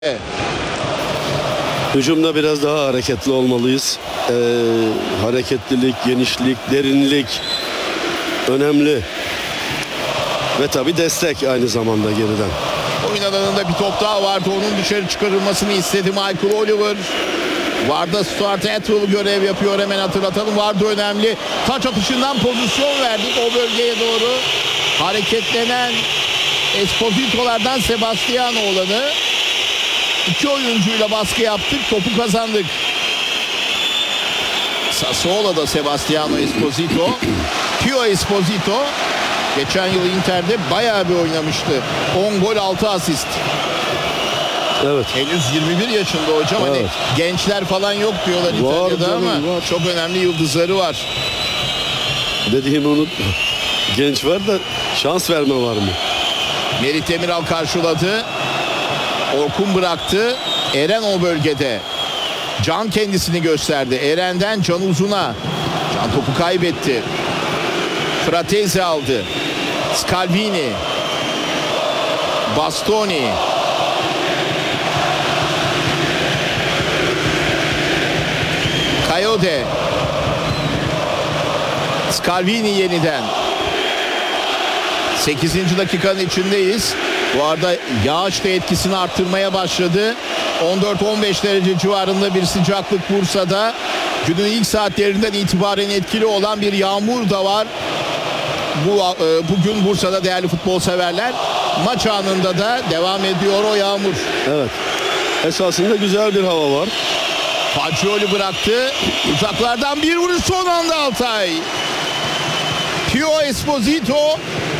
Hücumda biraz daha hareketli olmalıyız. Hareketlilik, genişlik, derinlik önemli. Ve tabii destek aynı zamanda geriden. Oyun alanında bir top daha vardı. Onun dışarı çıkarılmasını istedi Michael Oliver. Varda Stuart Atwell görev yapıyor, hemen hatırlatalım. Varda önemli. Taç atışından pozisyon verdik o bölgeye doğru. Hareketlenen Esposito'lardan Sebastiano olanı. İki oyuncuyla baskı yaptık, topu kazandık. Sassuolo'da Sebastiano Esposito. Pio Esposito geçen yıl Inter'de bayağı bir oynamıştı. 10 gol 6 asist. Evet. Henüz 21 yaşında hocam. Evet. Hani gençler falan yok diyorlar Var İtalya'da canım, ama var. çok önemli yıldızları var. Dediğimi unutma. Genç var da şans verme var mı? Merih Demiral karşıladı. Orkun bıraktı. Eren o bölgede. Can kendisini gösterdi. Eren'den Can Uzun'a. Can topu kaybetti. Fratese aldı. Scalvini. Bastoni. Kayode. Scalvini yeniden. 8. dakikanın içindeyiz. Bu arada yağış da etkisini arttırmaya başladı. 14-15 derece civarında bir sıcaklık Bursa'da. Günün ilk saatlerinden itibaren etkili olan bir yağmur da var. Bugün Bursa'da değerli futbol severler. Maç anında da devam ediyor o yağmur. Evet. Esasında güzel bir hava var. Fagioli bıraktı. Uzaklardan bir vuruş son anda Altay. Pio Esposito.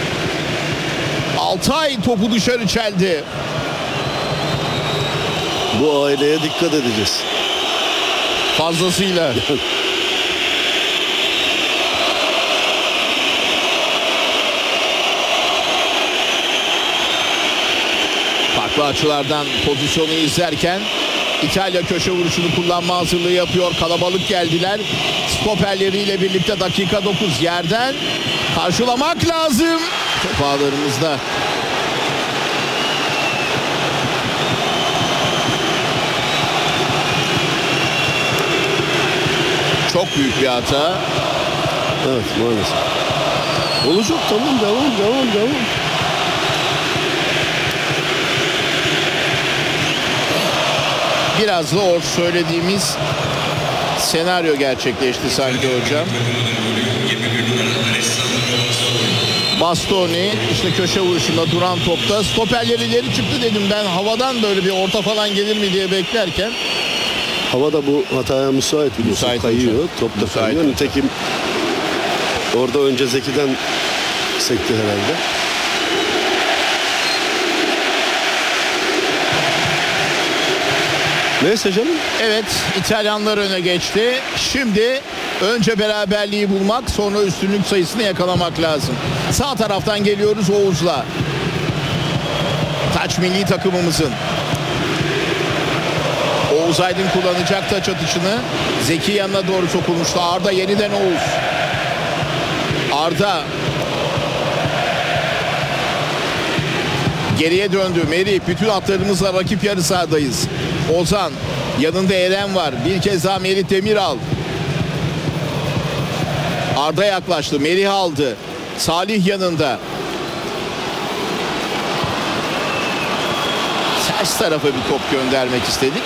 Altay topu dışarı çeldi. Bu aileye dikkat edeceğiz. Fazlasıyla. Farklı açılardan pozisyonu izlerken İtalya köşe vuruşunu kullanma hazırlığı yapıyor. Kalabalık geldiler. Stoperleriyle birlikte dakika 9 yerden karşılamak lazım. Top ağlarımızda. Çok büyük bir hata. Evet, maalesef. Olacak, tamam, devam. Biraz da o söylediğimiz senaryo gerçekleşti sanki hocam. Bastoni işte köşe vuruşunda duran topta. Stoperler ileri çıktı dedim ben. Havadan böyle bir orta falan gelir mi diye beklerken. Hava da bu hataya müsait biliyorsun. Müsait Kayıyor, hocam. top da Müsait kayıyor. hocam. Nitekim orada önce Zeki'den sekti herhalde. Neyse canım. Evet, İtalyanlar öne geçti. Şimdi önce beraberliği bulmak, sonra üstünlük sayısını yakalamak lazım. Sağ taraftan geliyoruz Oğuz'la. Taç milli takımımızın. Oğuz Aydın kullanacak taç atışını. Zeki yanına doğru sokulmuştu. Arda yeniden Oğuz. Arda. Geriye döndü. Merih, bütün hatlarımızla rakip yarı sahadayız. Ozan. Yanında Eren var. Bir kez daha Merih Demiral. Arda yaklaştı. Merih aldı. Salih yanında. Ters tarafa bir top göndermek istedik.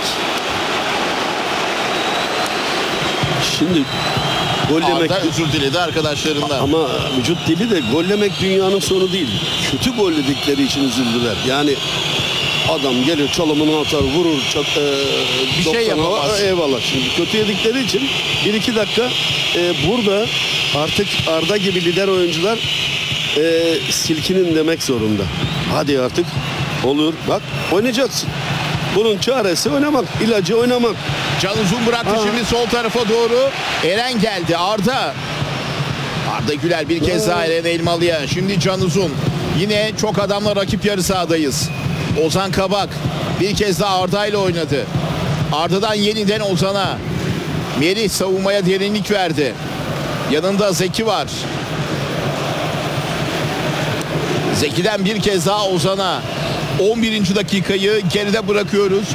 Şimdi gollemek Arda özür diledi arkadaşlarından. ama vücut dili de gollemek dünyanın sonu değil. Kötü golledikleri için üzüldüler. Yani adam gelir çalımını atar, vurur, Bir şey yapamaz. Eyvallah. Şimdi kötü yedikleri için 1-2 dakika burada artık Arda gibi lider oyuncular silkinin demek zorunda. Hadi artık olur. Bak oynayacaksın. Bunun çaresi oynamak, ilacı oynamak. Can Uzun bıraktı şimdi sol tarafa doğru. Eren geldi. Arda Güler bir kez daha Eren Elmalı'ya. Şimdi Can Uzun. Yine çok adamla rakip yarı sahadayız. Ozan Kabak bir kez daha Arda ile oynadı. Arda'dan yeniden Ozan'a. Merih savunmaya derinlik verdi. Yanında Zeki var. Zeki'den bir kez daha Ozan'a. 11. dakikayı geride bırakıyoruz.